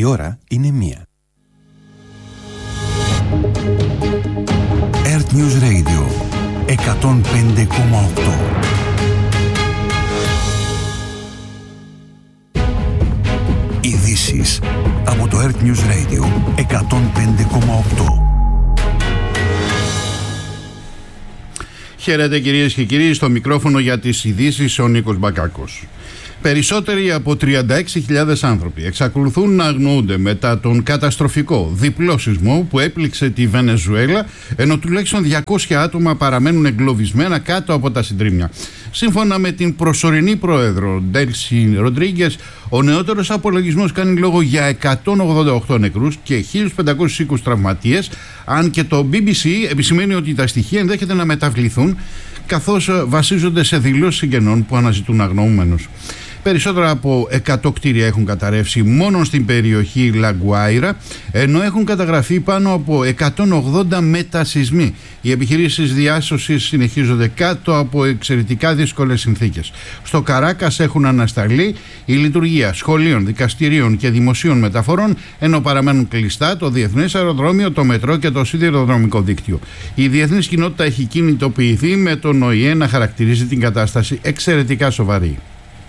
ώρα είναι 1. Earth News Radio 105,8. Ειδήσεις από το Earth News Radio 105,8. Χαίρετε κυρίες και κύριοι, στο μικρόφωνο για τις ειδήσεις ο Νίκος Μπακάκος. Περισσότεροι από 36.000 άνθρωποι εξακολουθούν να αγνοούνται μετά τον καταστροφικό διπλό σεισμό που έπληξε τη Βενεζουέλα, ενώ τουλάχιστον 200 άτομα παραμένουν εγκλωβισμένα κάτω από τα συντρίμμια. Σύμφωνα με την προσωρινή πρόεδρο Ντέλσι Ροντρίγκες, ο νεότερος απολογισμός κάνει λόγο για 188 νεκρούς και 1.520 τραυματίες, αν και το BBC επισημαίνει ότι τα στοιχεία ενδέχεται να μεταβληθούν, καθώς βασίζονται σε δηλώσεις συγγενών που αναζητούν αγνοούμενους. Περισσότερα από 100 κτίρια έχουν καταρρεύσει μόνο στην περιοχή Λαγκουάιρα, ενώ έχουν καταγραφεί πάνω από 180 μετασεισμοί. Οι επιχειρήσεις διάσωσης συνεχίζονται κάτω από εξαιρετικά δύσκολες συνθήκες. Στο Καράκας έχουν ανασταλεί η λειτουργία σχολείων, δικαστηρίων και δημοσίων μεταφορών, ενώ παραμένουν κλειστά το διεθνές αεροδρόμιο, το μετρό και το σιδηροδρομικό δίκτυο. Η διεθνής κοινότητα έχει κινητοποιηθεί, με τον ΟΗΕ να χαρακτηρίζει την κατάσταση εξαιρετικά σοβαρή.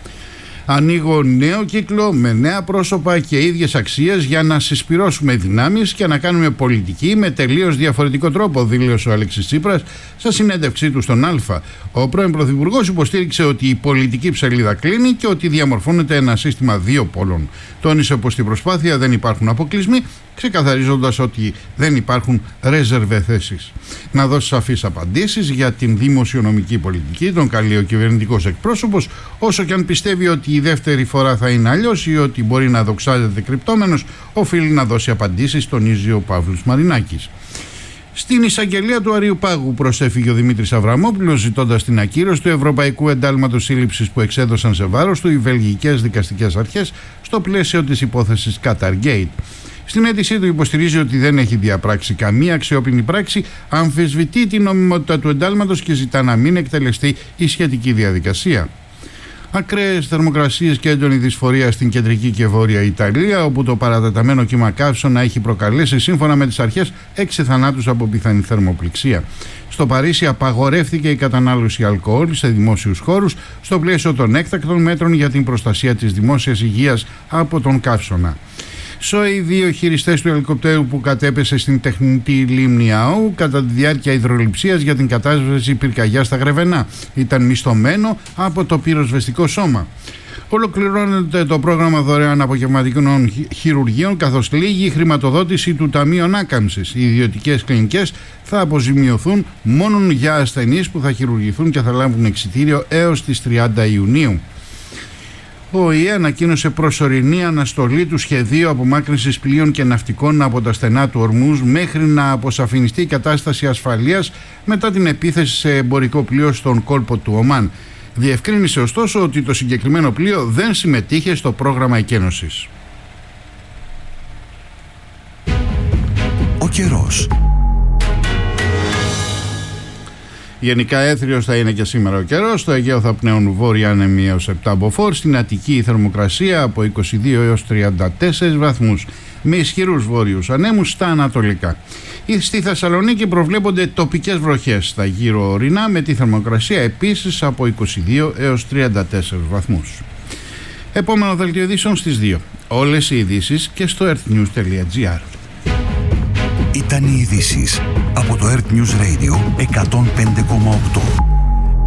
Ανοίγω νέο κύκλο με νέα πρόσωπα και ίδιες αξίες για να συσπυρώσουμε δυνάμεις και να κάνουμε πολιτική με τελείως διαφορετικό τρόπο, δήλωσε ο Αλέξης Τσίπρας σε συνέντευξή του στον Α. Ο πρώην Πρωθυπουργός υποστήριξε ότι η πολιτική ψαλίδα κλείνει και ότι διαμορφώνεται ένα σύστημα δύο πόλων. Τόνισε πως στην προσπάθεια δεν υπάρχουν αποκλεισμοί, ξεκαθαρίζοντας ότι δεν υπάρχουν ρέζερβε θέσεις. Να δώσει σαφείς απαντήσεις για την δημοσιονομική πολιτική τον καλεί ο κυβερνητικός εκπρόσωπος, όσο και αν πιστεύει ότι η δεύτερη φορά θα είναι αλλιώς ή ότι μπορεί να δοξάζεται κρυπτόμενος, οφείλει να δώσει απαντήσεις, τονίζει ο Παύλος Μαρινάκης. Στην εισαγγελία του Αριουπάγου προσέφυγε ο Δημήτρης Αβραμόπουλος, ζητώντας την ακύρωση του Ευρωπαϊκού Εντάλματος Σύλληψης που εξέδωσαν σε βάρος του οι βελγικές δικαστικές αρχές στο πλαίσιο της υπόθεσης Qatargate. Στην αίτησή του υποστηρίζει ότι δεν έχει διαπράξει καμία αξιόπινη πράξη, αμφισβητεί την νομιμότητα του εντάλματος και ζητά να μην εκτελεστεί η σχετική διαδικασία. Ακραίες θερμοκρασίες και έντονη δυσφορία στην κεντρική και βόρεια Ιταλία, όπου το παρατεταμένο κύμα καύσωνα έχει προκαλέσει, σύμφωνα με τις αρχές, 6 θανάτους από πιθανή θερμοπληξία. Στο Παρίσι απαγορεύτηκε η κατανάλωση αλκοόλ σε δημόσιους χώρους στο πλαίσιο των έκτακτων μέτρων για την προστασία της δημόσιας υγείας από τον καύσωνα. Σώοι 2 χειριστές του ελικοπτέρου που κατέπεσε στην τεχνητή λίμνη Αού κατά τη διάρκεια υδρολειψίας για την κατάσβεση πυρκαγιάς στα Γρεβενά. Ήταν μισθωμένο από το πυροσβεστικό σώμα. Ολοκληρώνεται το πρόγραμμα δωρεάν απογευματικών χειρουργείων, καθώς λύγει η χρηματοδότηση του Ταμείου Ανάκαμψης. Οι ιδιωτικές κλινικές θα αποζημιωθούν μόνο για ασθενείς που θα χειρουργηθούν και θα λάβουν εξιτήριο έως τις 30 Ιουνίου. Ο ΟΗΕ ανακοίνωσε προσωρινή αναστολή του σχεδίου απομάκρυνσης πλοίων και ναυτικών από τα στενά του Ορμούζ μέχρι να αποσαφινιστεί η κατάσταση ασφαλείας μετά την επίθεση σε εμπορικό πλοίο στον κόλπο του Ομάν. Διευκρίνησε ωστόσο ότι το συγκεκριμένο πλοίο δεν συμμετείχε στο πρόγραμμα εκένωσης. Ο καιρός. Γενικά έθριος θα είναι και σήμερα ο καιρός. Στο Αιγαίο θα πνέουν βόρεια άνεμοι έως 7 μποφόρ. Στην Αττική η θερμοκρασία από 22 έως 34 βαθμούς με ισχυρούς βόρειους ανέμους στα ανατολικά. Στη Θεσσαλονίκη προβλέπονται τοπικές βροχές στα γύρω ορεινά, με τη θερμοκρασία επίσης από 22 έως 34 βαθμούς. Επόμενο δελτίο ειδήσεων στις 2. Όλες οι ειδήσεις και στο earthnews.gr. Ήταν οι ειδήσεις από το Earth News Radio 105,8.